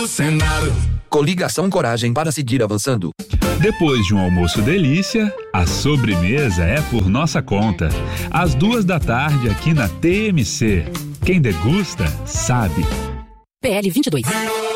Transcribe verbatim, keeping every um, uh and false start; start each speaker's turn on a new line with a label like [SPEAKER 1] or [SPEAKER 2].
[SPEAKER 1] do Senado.
[SPEAKER 2] Coligação Coragem para seguir avançando.
[SPEAKER 3] Depois de um almoço delícia, a sobremesa é por nossa conta. Às duas da tarde aqui na T M C. Quem degusta, sabe.
[SPEAKER 4] P L vinte e dois.